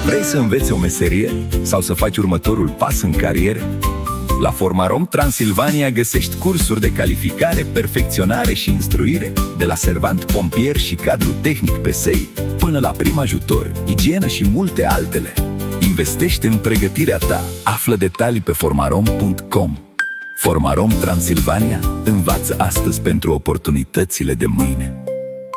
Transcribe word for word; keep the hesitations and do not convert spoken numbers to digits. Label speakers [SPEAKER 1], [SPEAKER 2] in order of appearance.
[SPEAKER 1] Vrei să înveți o meserie sau să faci următorul pas în carieră? La Formarom Transilvania găsești cursuri de calificare, perfecționare și instruire, de la servant pompier și cadru tehnic P S I până la prim ajutor, igienă și multe altele. Investește în pregătirea ta. Află detalii pe formarom punct com. Formarom Transilvania învață astăzi pentru oportunitățile de mâine.